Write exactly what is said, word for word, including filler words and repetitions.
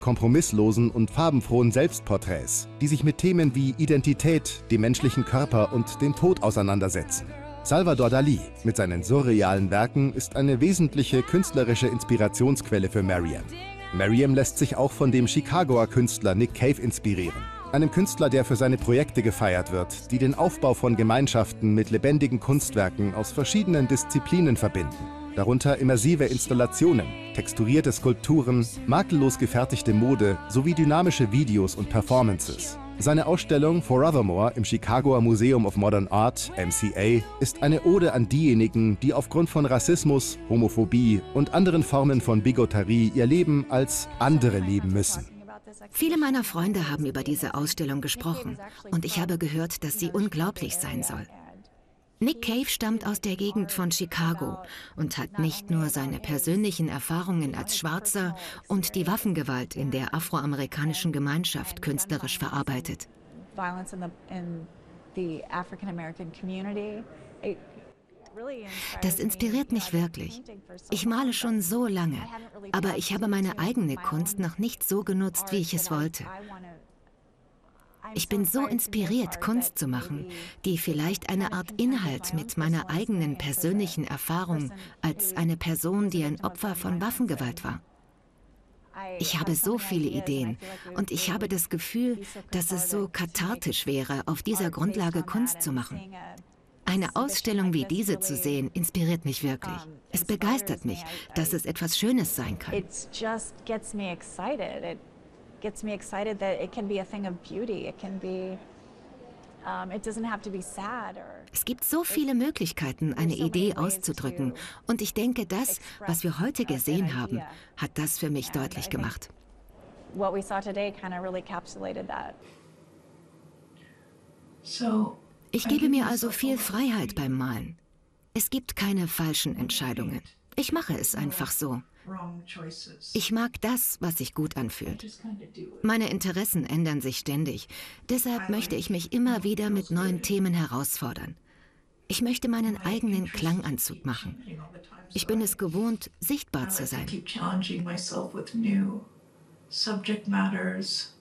kompromisslosen und farbenfrohen Selbstporträts, die sich mit Themen wie Identität, dem menschlichen Körper und dem Tod auseinandersetzen. Salvador Dalí mit seinen surrealen Werken ist eine wesentliche künstlerische Inspirationsquelle für Maryam. Maryam lässt sich auch von dem Chicagoer Künstler Nick Cave inspirieren. Einem Künstler, der für seine Projekte gefeiert wird, die den Aufbau von Gemeinschaften mit lebendigen Kunstwerken aus verschiedenen Disziplinen verbinden. Darunter immersive Installationen, texturierte Skulpturen, makellos gefertigte Mode sowie dynamische Videos und Performances. Seine Ausstellung Forevermore im Chicagoer Museum of Modern Art, M C A, ist eine Ode an diejenigen, die aufgrund von Rassismus, Homophobie und anderen Formen von Bigotterie ihr Leben als andere leben müssen. Viele meiner Freunde haben über diese Ausstellung gesprochen und ich habe gehört, dass sie unglaublich sein soll. Nick Cave stammt aus der Gegend von Chicago und hat nicht nur seine persönlichen Erfahrungen als Schwarzer und die Waffengewalt in der afroamerikanischen Gemeinschaft künstlerisch verarbeitet. Das inspiriert mich wirklich. Ich male schon so lange, aber ich habe meine eigene Kunst noch nicht so genutzt, wie ich es wollte. Ich bin so inspiriert, Kunst zu machen, die vielleicht eine Art Inhalt mit meiner eigenen persönlichen Erfahrung als eine Person, die ein Opfer von Waffengewalt war. Ich habe so viele Ideen und ich habe das Gefühl, dass es so kathartisch wäre, auf dieser Grundlage Kunst zu machen. Eine Ausstellung wie diese zu sehen, inspiriert mich wirklich. Es begeistert mich, dass es etwas Schönes sein kann. Gets me excited that it can be a thing of beauty. It can be, um, it doesn't have to be sad or. Es gibt so viele Möglichkeiten, eine Idee auszudrücken. Und ich denke, das, was wir heute gesehen haben, hat das für mich deutlich gemacht. What we saw today kind of really encapsulated that. Ich gebe mir also viel Freiheit beim Malen. Es gibt keine falschen Entscheidungen. Ich mache es einfach so. Ich mag das, was sich gut anfühlt. Meine Interessen ändern sich ständig. Deshalb möchte ich mich immer wieder mit neuen Themen herausfordern. Ich möchte meinen eigenen Klanganzug machen. Ich bin es gewohnt, sichtbar zu sein. Subject matters.